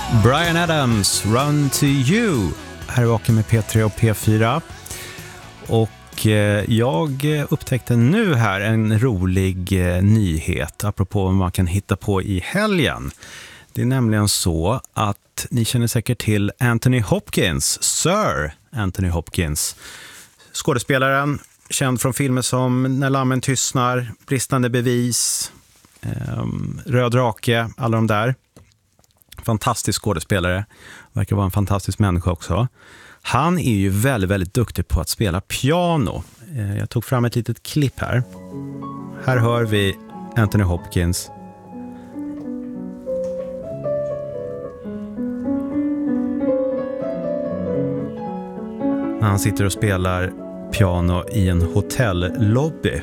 Bryan Adams, Run to You. Här är Vaken med P3 och P4. Och jag upptäckte nu här en rolig nyhet apropå vad man kan hitta på i helgen. Det är nämligen så att ni känner säkert till Anthony Hopkins, Sir Anthony Hopkins. Skådespelaren, känd från filmer som När lammen tystnar, Bristande bevis, Röd rake, alla de där. Fantastisk skådespelare, verkar vara en fantastisk människa också. Han är ju väldigt, väldigt duktig på att spela piano. Jag tog fram ett litet klipp här. Här hör vi Anthony Hopkins. När han sitter och spelar piano i en hotellobby.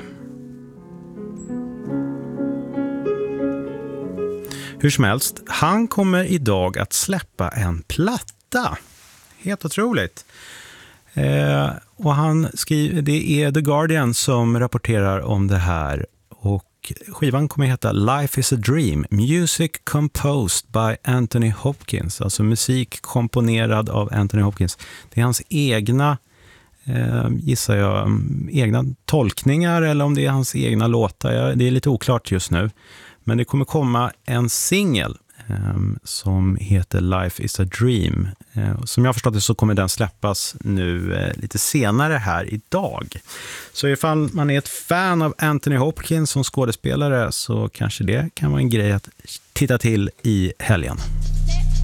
Hur som helst, han kommer idag att släppa en platta. Helt otroligt. Och han skriver, det är The Guardian som rapporterar om det här. Och skivan kommer att heta Life is a Dream. Music composed by Anthony Hopkins. Alltså musik komponerad av Anthony Hopkins. Det är hans egna, gissar jag, egna tolkningar eller om det är hans egna låtar. Det är lite oklart just nu. Men det kommer komma en singel som heter Life is a Dream. Som jag har förstått det så kommer den släppas nu lite senare här idag. Så ifall man är ett fan av Anthony Hopkins som skådespelare så kanske det kan vara en grej att titta till i helgen.